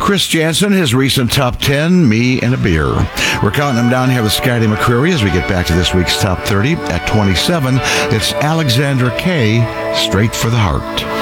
Chris Jansen, his recent top 10, Me and a Beer. We're counting them down here with Scotty McCreery as we get back to this week's top 30. At 27, it's Alexandra Kay, Straight for the Heart.